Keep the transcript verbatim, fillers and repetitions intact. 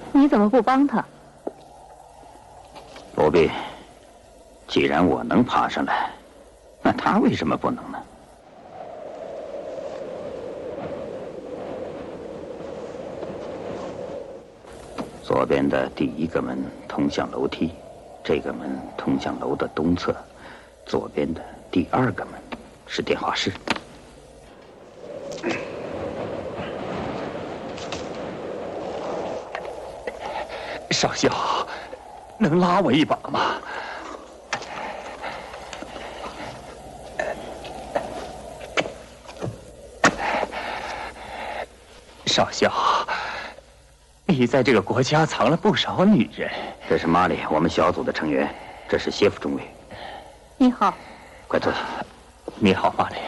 你怎么不帮他？ 不必。既然我能爬上来，那他为什么不能呢？左边的第一个门通向楼梯，这个门通向楼的东侧。左边的第二个门是电话室。 少校，能拉我一把吗？少校，你在这个国家藏了不少女人。 这是玛丽，我们小组的成员。这是谢夫中尉。 你好。 快坐下。 你好，玛丽。